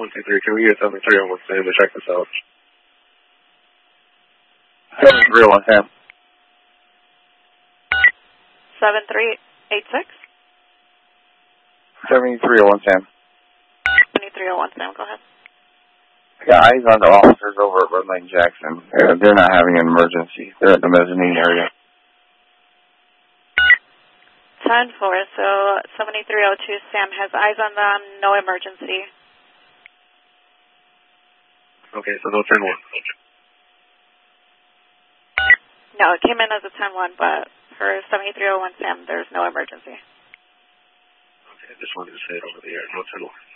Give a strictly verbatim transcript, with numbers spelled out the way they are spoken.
one two three, can we get seven three oh one Sam to check this out? seven three oh one Sam. seven three eight six? seventy-three oh one Sam. seventy-three oh one Sam, go ahead. I got eyes on the officers over at Red Lake Jackson. They're, they're not having an emergency. They're at the mezzanine area. ten four, so seventy-three oh two Sam has eyes on them, no emergency. Okay, so no ten one. No, it came in as a ten one, but for seventy-three oh one Sam, there's no emergency. Okay, I just wanted to say it over the air, no ten one.